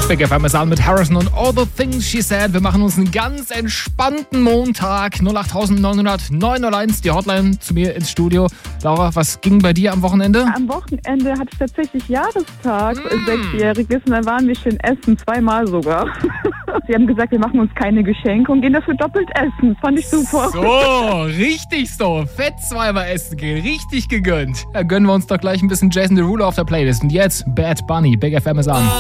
Big FM ist an mit Harrison und All the Things She Said. Wir machen uns einen ganz entspannten Montag. 08900 901, die Hotline zu mir ins Studio. Laura, was ging bei dir am Wochenende? Am Wochenende hatte ich tatsächlich Jahrestag, 6-jähriges, und dann waren wir schön essen, 2-mal sogar. Sie haben gesagt, wir machen uns keine Geschenke und gehen dafür doppelt essen. Fand ich super. So, richtig so. Fett 2-mal essen gehen. Richtig gegönnt. Da gönnen wir uns doch gleich ein bisschen Jason Derulo auf der Playlist. Und jetzt Bad Bunny. Big FM ist an.